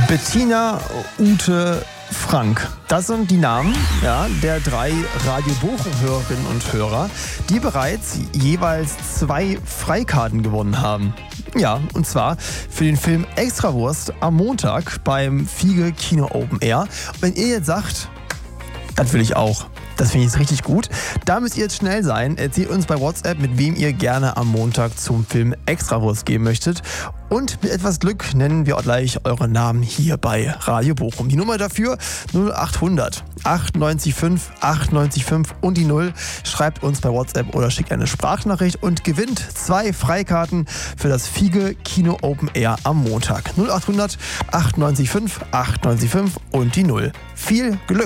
Bettina, Ute, Frank. Das sind die Namen der 3 Radio Bochum-Hörerinnen und Hörer, die bereits jeweils 2 Freikarten gewonnen haben. Ja, und zwar für den Film Extrawurst am Montag beim Fiege Kino Open Air. Und wenn ihr jetzt sagt, das will ich auch. Das finde ich jetzt richtig gut. Da müsst ihr jetzt schnell sein. Erzählt uns bei WhatsApp, mit wem ihr gerne am Montag zum Film Extrawurst gehen möchtet. Und mit etwas Glück nennen wir auch gleich euren Namen hier bei Radio Bochum. Die Nummer dafür 0800 98 5 98 5 und die 0. Schreibt uns bei WhatsApp oder schickt eine Sprachnachricht und gewinnt 2 Freikarten für das Fiege Kino Open Air am Montag. 0800 98 5 98 5 und die 0. Viel Glück!